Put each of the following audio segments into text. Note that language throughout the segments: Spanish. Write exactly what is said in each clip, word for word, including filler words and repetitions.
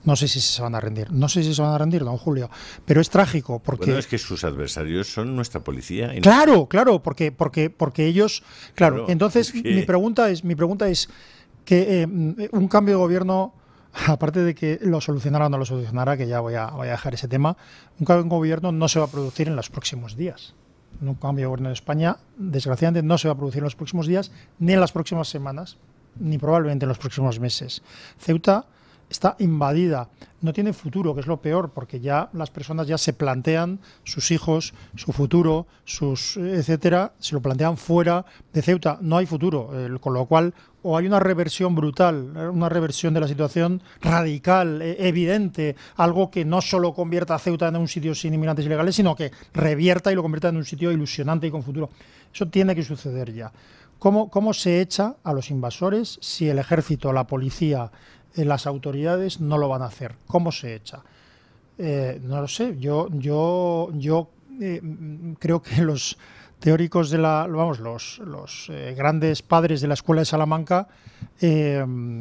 No sé si se van a rendir. No sé si se van a rendir, don Julio. Pero es trágico porque... Bueno, es que sus adversarios son nuestra policía. Y claro, no... claro, porque, porque, porque ellos... Claro, claro entonces es que... mi pregunta es, mi pregunta es que eh, un cambio de gobierno, aparte de que lo solucionará o no lo solucionará, que ya voy a, voy a dejar ese tema, un cambio de gobierno no se va a producir en los próximos días. Un cambio de gobierno en España, desgraciadamente, no se va a producir en los próximos días, ni en las próximas semanas, ni probablemente en los próximos meses. Ceuta está invadida, no tiene futuro, que es lo peor, porque ya las personas ya se plantean sus hijos, su futuro, sus etcétera, se lo plantean fuera de Ceuta. No hay futuro, eh, con lo cual o hay una reversión brutal, una reversión de la situación radical, eh, evidente, algo que no solo convierta a Ceuta en un sitio sin inmigrantes ilegales, sino que revierta y lo convierta en un sitio ilusionante y con futuro. Eso tiene que suceder ya. ¿Cómo, cómo se echa a los invasores si el ejército, la policía, las autoridades no lo van a hacer? ¿Cómo se echa? Eh, no lo sé. Yo, yo, yo eh, creo que los teóricos de la, vamos, los, los eh, grandes padres de la escuela de Salamanca eh,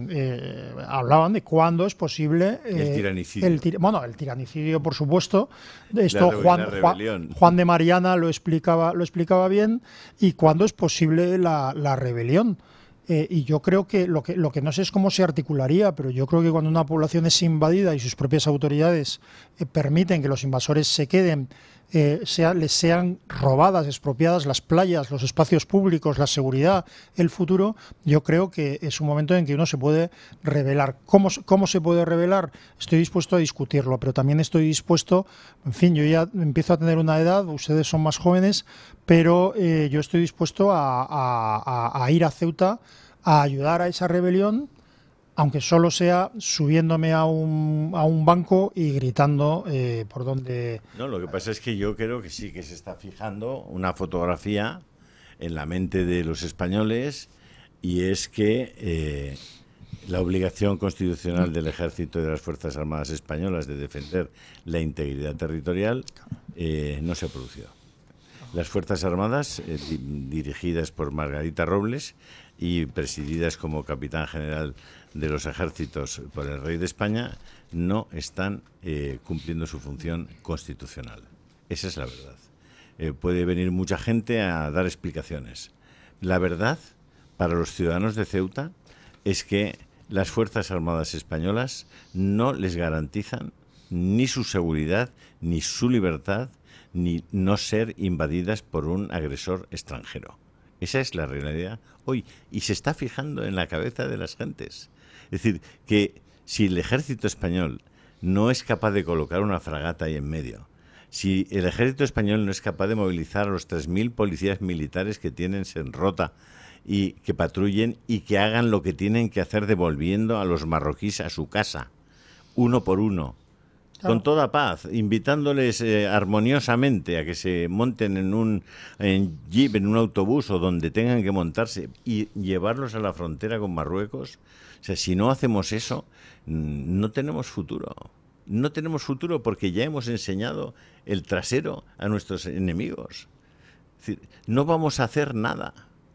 eh, hablaban de cuándo es posible eh, el tiranicidio. El tir bueno, el tiranicidio, por supuesto. Esto la, Juan, la Juan, Juan de Mariana lo explicaba, lo explicaba bien. Y cuándo es posible la, la rebelión. Eh, y yo creo que lo, que lo que no sé es cómo se articularía, pero yo creo que cuando una población es invadida y sus propias autoridades eh, permiten que los invasores se queden, eh, sea, les sean robadas, expropiadas las playas, los espacios públicos, la seguridad, el futuro, yo creo que es un momento en que uno se puede rebelar. ¿Cómo, cómo se puede rebelar? Estoy dispuesto a discutirlo, pero también estoy dispuesto, en fin, yo ya empiezo a tener una edad, ustedes son más jóvenes, pero eh, yo estoy dispuesto a, a, a, a ir a Ceuta a ayudar a esa rebelión, aunque solo sea subiéndome a un, a un banco y gritando eh, por donde... No, lo que pasa es que yo creo que sí que se está fijando una fotografía en la mente de los españoles, y es que eh, la obligación constitucional del Ejército y de las Fuerzas Armadas Españolas de defender la integridad territorial eh, no se ha producido. Las Fuerzas Armadas, eh, di dirigidas por Margarita Robles y presididas como capitán general de los ejércitos por el rey de España, no están eh, cumpliendo su función constitucional. Esa es la verdad. Eh, puede venir mucha gente a dar explicaciones. La verdad, para los ciudadanos de Ceuta, es que las Fuerzas Armadas españolas no les garantizan ni su seguridad, ni su libertad, ni no ser invadidas por un agresor extranjero. Esa es la realidad hoy, y se está fijando en la cabeza de las gentes. Es decir, que si el ejército español no es capaz de colocar una fragata ahí en medio, si el ejército español no es capaz de movilizar a los tres mil policías militares que tienen en Rota y que patrullen y que hagan lo que tienen que hacer devolviendo a los marroquíes a su casa, uno por uno, claro, con toda paz, invitándoles eh, armoniosamente a que se monten en un en jeep, en un autobús o donde tengan que montarse y llevarlos a la frontera con Marruecos. O sea, si no hacemos eso, no tenemos futuro. No tenemos futuro porque ya hemos enseñado el trasero a nuestros enemigos. Es decir, no vamos a hacer nada.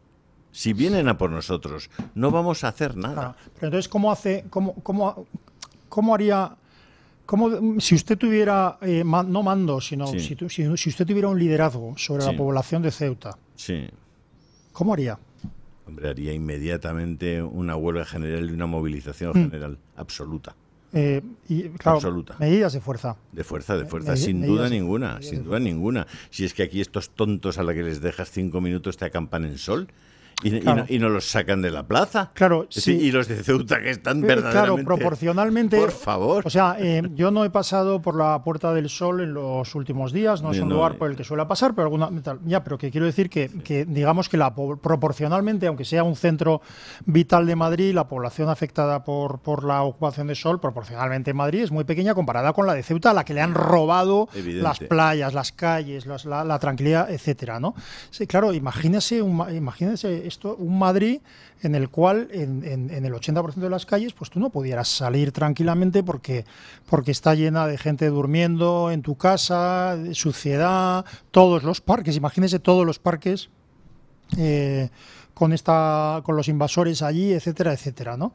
Si vienen a por nosotros, no vamos a hacer nada. Claro, pero entonces, ¿cómo hace, cómo, cómo, cómo haría, cómo, si usted tuviera, eh, man, no mando, sino sí. si, si, si usted tuviera un liderazgo sobre sí. la población de Ceuta, sí. ¿cómo haría? Hombre, haría inmediatamente una huelga general y una movilización mm. general absoluta. Eh, y, claro, absoluta. Medidas de fuerza. De fuerza, de fuerza, Me, sin duda ninguna, de, sin duda ninguna. Si es que aquí estos tontos a los que les dejas cinco minutos te acampan en sol y, claro. y, no, y no los sacan de la plaza. Claro, es sí. decir, y los de Ceuta que están verdaderamente... Claro, proporcionalmente... Por favor. O sea, eh, yo no he pasado por la Puerta del Sol en los últimos días, no es un no, lugar por el que suele pasar, pero alguna tal, ya, pero que quiero decir que, sí. que digamos que la proporcionalmente, aunque sea un centro vital de Madrid, la población afectada por, por la ocupación de Sol, proporcionalmente en Madrid es muy pequeña comparada con la de Ceuta, a la que le han robado Evidente. Las playas, las calles, las, la, la tranquilidad, etcétera, ¿no? Sí, claro, imagínese, un, imagínese esto, un Madrid en el cual en, en, en el ochenta por ciento de las calles pues tú no pudieras salir tranquilamente porque, porque está llena de gente durmiendo en tu casa, de suciedad, todos los parques, imagínese todos los parques eh, con, esta, con los invasores allí, etcétera, etcétera, ¿no?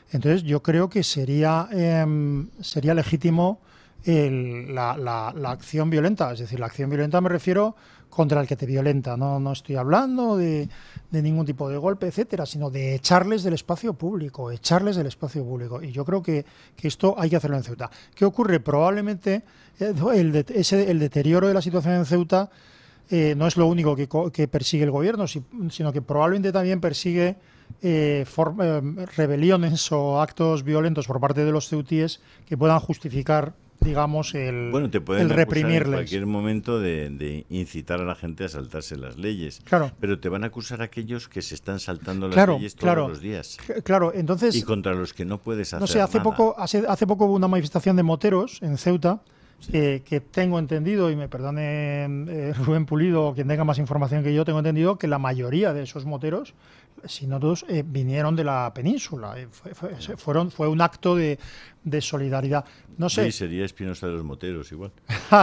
Entonces yo creo que sería, eh, sería legítimo el, la, la, la acción violenta. Es decir, la acción violenta me refiero contra el que te violenta. No, no estoy hablando de, de ningún tipo de golpe, etcétera, sino de echarles del espacio público, echarles del espacio público. Y yo creo que, que esto hay que hacerlo en Ceuta. ¿Qué ocurre? Probablemente el, de, ese, el deterioro de la situación en Ceuta eh, no es lo único que, que persigue el gobierno, sino que probablemente también persigue eh, for, eh, rebeliones o actos violentos por parte de los ceutíes que puedan justificar, digamos, el, bueno, te pueden el reprimirles. En cualquier momento de, de incitar a la gente a saltarse las leyes. Claro. Pero te van a acusar aquellos que se están saltando las claro, leyes todos claro, los días. Claro, entonces. Y contra los que no puedes hacer No sé, hace nada. poco, hace, hace poco hubo una manifestación de moteros en Ceuta. Sí. Eh, que tengo entendido, y me perdone eh, Rubén Pulido o quien tenga más información que yo, tengo entendido que la mayoría de esos moteros, si no todos, eh, vinieron de la península. Eh, fue, fue, fueron, fue un acto de, de solidaridad. No sé. Sí, sería Espinosa de los Moteros igual.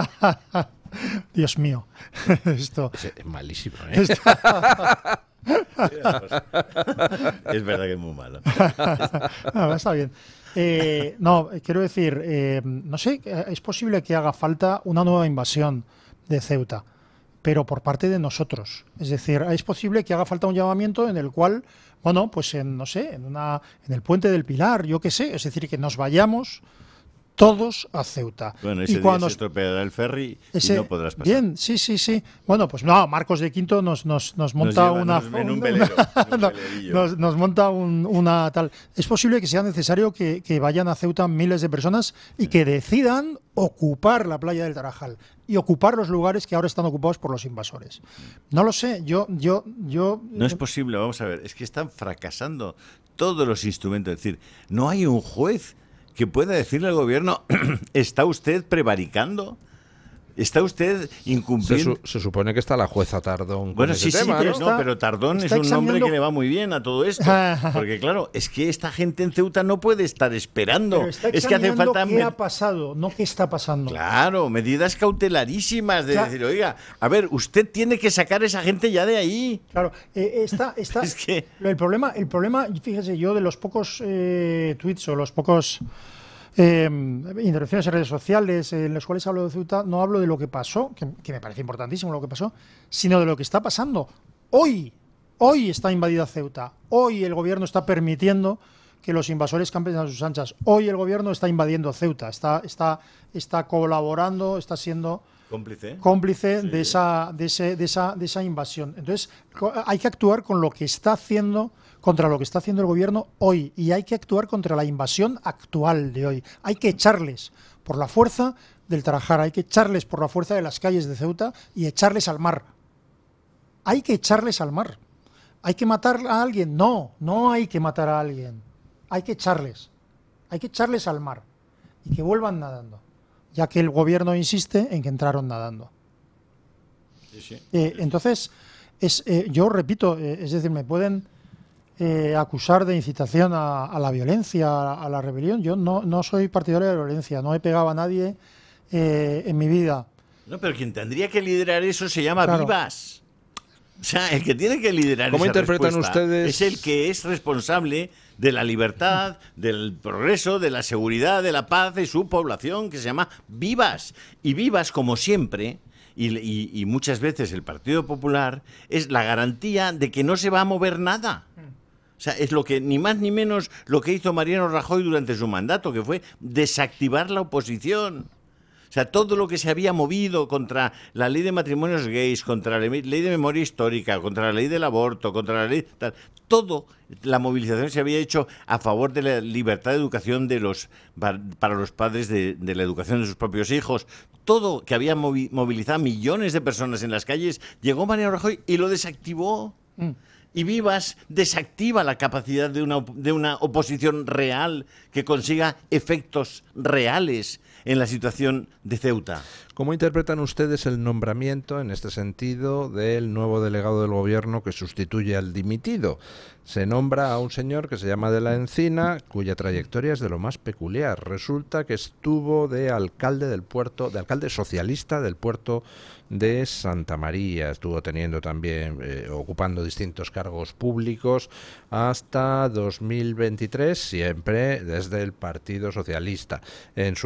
Dios mío. Esto es malísimo, ¿eh? Es verdad que es muy malo. No, está bien. Eh, no, quiero decir, eh, no sé, es posible que haga falta una nueva invasión de Ceuta, pero por parte de nosotros. Es decir, es posible que haga falta un llamamiento en el cual, bueno, pues en, no sé, en, una, en el Puente del Pilar, yo qué sé, es decir, que nos vayamos todos a Ceuta. Bueno, ese y cuando día se estropeará el ferry ese, y no podrás pasar. Bien, sí, sí, sí. Bueno, pues no, Marcos de Quinto nos, nos, nos monta nos una... Nos, en un velero, una, un nos, nos monta un, una tal... Es posible que sea necesario que, que vayan a Ceuta miles de personas y que decidan ocupar la playa del Tarajal y ocupar los lugares que ahora están ocupados por los invasores. No lo sé, yo... yo, yo no es posible, vamos a ver, es que están fracasando todos los instrumentos. Es decir, no hay un juez que pueda decirle al gobierno, ¿está usted prevaricando? ¿Está usted incumpliendo? Se, su, se supone que está la jueza Tardón. Bueno, con sí, ese sí, tema, pero, ¿no? no, pero Tardón es un examinando... nombre que le va muy bien a todo esto. Porque claro, es que esta gente en Ceuta no puede estar esperando. Pero está es que hace falta... ¿Qué ha pasado? No qué está pasando. Claro, medidas cautelarísimas de claro. decir, oiga, a ver, usted tiene que sacar a esa gente ya de ahí. Claro, eh, está, está es que... el problema, el problema, fíjese, yo de los pocos eh, tweets o los pocos eh, intervenciones en redes sociales en los cuales hablo de Ceuta, no hablo de lo que pasó, que, que me parece importantísimo lo que pasó, sino de lo que está pasando. Hoy, hoy está invadida Ceuta, hoy el gobierno está permitiendo que los invasores campen a sus anchas, hoy el gobierno está invadiendo Ceuta, está, está, está colaborando, está siendo... cómplice, cómplice sí. de esa, de, ese, de, esa, de esa invasión. Entonces, hay que actuar con lo que está haciendo, contra lo que está haciendo el gobierno hoy, y hay que actuar contra la invasión actual de hoy. Hay que echarles por la fuerza del Tarajal, hay que echarles por la fuerza de las calles de Ceuta y echarles al mar. Hay que echarles al mar. ¿Hay que matar a alguien? No, no hay que matar a alguien. Hay que echarles. Hay que echarles al mar y que vuelvan nadando, ya que el gobierno insiste en que entraron nadando. Sí, sí. Eh, entonces, es, eh, yo repito, eh, es decir, me pueden eh, acusar de incitación a, a la violencia, a, a la rebelión. Yo no, no soy partidario de la violencia, no he pegado a nadie eh, en mi vida. No, pero quien tendría que liderar eso se llama Claro. Vivas. O sea, el que tiene que liderar ¿Cómo esa interpretan respuesta ustedes? es el que es responsable de la libertad, del progreso, de la seguridad, de la paz de su población, que se llama Vivas. Y Vivas, como siempre, y, y, y muchas veces el Partido Popular, es la garantía de que no se va a mover nada. O sea, es lo que ni más ni menos lo que hizo Mariano Rajoy durante su mandato, que fue desactivar la oposición. O sea, todo lo que se había movido contra la ley de matrimonios gays, contra la ley de memoria histórica, contra la ley del aborto, contra la ley tal, todo la movilización se había hecho a favor de la libertad de educación de los para los padres de, de la educación de sus propios hijos. Todo que había movilizado a millones de personas en las calles, llegó Mariano Rajoy y lo desactivó. Mm. Y Vivas desactiva la capacidad de una, de una oposición real que consiga efectos reales en la situación de Ceuta. ¿Cómo interpretan ustedes el nombramiento, en este sentido, del nuevo delegado del gobierno que sustituye al dimitido? Se nombra a un señor que se llama De la Encina, cuya trayectoria es de lo más peculiar. Resulta que estuvo de alcalde del puerto, de alcalde socialista del puerto de Santa María. Estuvo teniendo también, eh, ocupando distintos cargos cargos públicos hasta dos mil veintitrés, siempre desde el Partido Socialista. En su